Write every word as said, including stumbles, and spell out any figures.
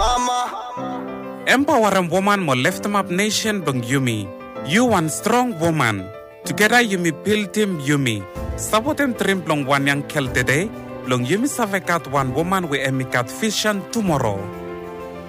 Mama. Empower a woman mo lift them up nation bang Yumi. You one strong woman. Together Yumi build him Yumi. Sabotem trim long one yang kel today. Long Yumi savekat one woman we emikat vision tomorrow.